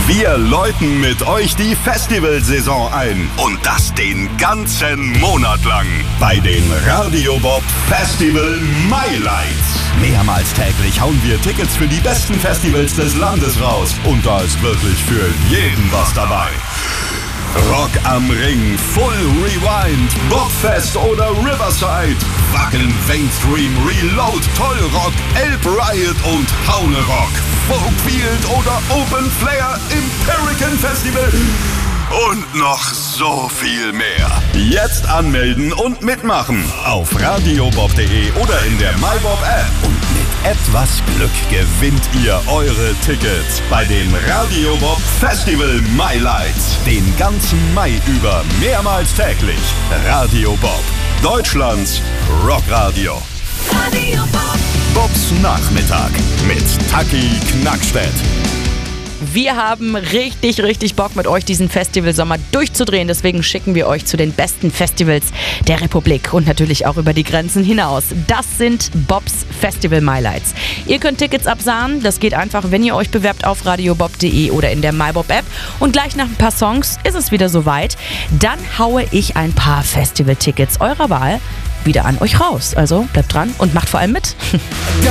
Wir läuten mit euch die Festivalsaison ein. Und das den ganzen Monat lang. Bei den Radio Bob Festival Highlights. Mehrmals täglich hauen wir Tickets für die besten Festivals des Landes raus. Und da ist wirklich für jeden was dabei. Rock am Ring, Full Rewind, Bobfest oder Riverside, Wacken, Mainstream, Reload, Tollrock, Elb Riot und Haune Rock, Folkfield oder Open Flair im Pelican Festival und noch so viel mehr. Jetzt anmelden und mitmachen auf radiobob.de oder in der MyBob App. Und mit etwas Glück gewinnt ihr eure Tickets bei den Radio Bob Festival Highlights. Den ganzen Mai über mehrmals täglich. Radio Bob, Deutschlands Rockradio. Radio Bob. Bobs Nachmittag mit Taki Knackstedt. Wir haben richtig Bock, mit euch diesen Festivalsommer durchzudrehen. Deswegen schicken wir euch zu den besten Festivals der Republik und natürlich auch über die Grenzen hinaus. Das sind Bobs Festival Highlights. Ihr könnt Tickets absahnen. Das geht einfach, wenn ihr euch bewerbt auf radiobob.de oder in der MyBob App. Und gleich nach ein paar Songs ist es wieder soweit. Dann haue ich ein paar Festival-Tickets eurer Wahl wieder an euch raus. Also bleibt dran und macht vor allem mit.